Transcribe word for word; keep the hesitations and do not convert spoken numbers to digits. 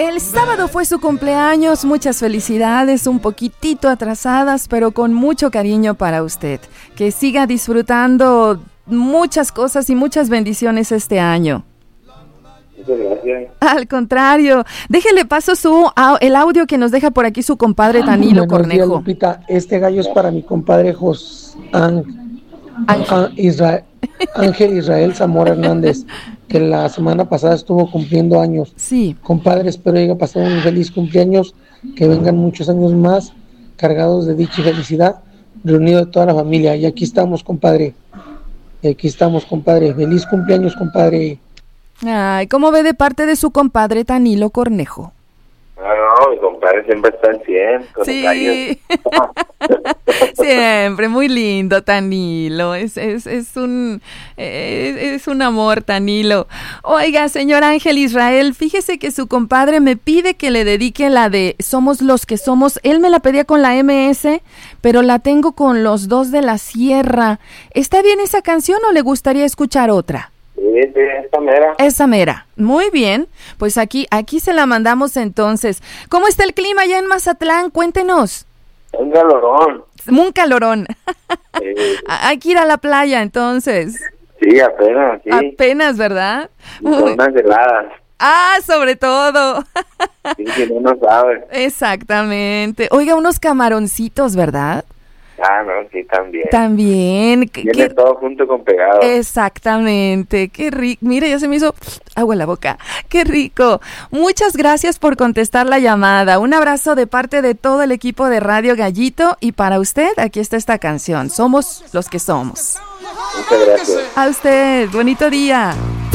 El sábado fue su cumpleaños, muchas felicidades, un poquitito atrasadas, pero con mucho cariño para usted. Que siga disfrutando muchas cosas y muchas bendiciones este año. Muchas gracias. Al contrario, déjele paso su el audio que nos deja por aquí su compadre Danilo Buenos Cornejo. días, Lupita. Este gallo es para mi compadre Jos Ángel. Israel, Ángel Israel Zamora Hernández, que la semana pasada estuvo cumpliendo años. Sí. Compadre, espero haya pasado un feliz cumpleaños, que vengan muchos años más cargados de dicha y felicidad, reunido de toda la familia. Y aquí estamos, compadre. Y aquí estamos, compadre. Feliz cumpleaños, compadre. Ay, ¿cómo ve de parte de su compadre Danilo Cornejo? No, no, mi compadre siempre está al cien. Con Sí, siempre, muy lindo Tanilo, es, es, es, un, es, es un amor Tanilo. Oiga, señor Ángel Israel, fíjese que su compadre me pide que le dedique la de Somos los que somos. Él me la pedía con la eme ese, pero la tengo con Los Dos de la Sierra. ¿Está bien esa canción o le gustaría escuchar otra? Sí, sí, esa mera. Esa mera. Muy bien. Pues aquí, aquí se la mandamos entonces. ¿Cómo está el clima allá en Mazatlán? Cuéntenos. Un calorón. Un calorón. Sí. Hay que ir a la playa entonces. Sí, apenas, sí. Apenas, ¿verdad? Y con unas heladas. Ah, sobre todo. Sí, que no nos sabe. Exactamente. Oiga, unos camaroncitos, ¿verdad? Ah, no, sí, también. También. Viene ¿Qué? todo junto con pegado. Exactamente. Qué rico. Mire, ya se me hizo agua en la boca. Qué rico. Muchas gracias por contestar la llamada. Un abrazo de parte de todo el equipo de Radio Gallito. Y para usted, aquí está esta canción. Somos los que somos. Muchas gracias. A usted. Bonito día.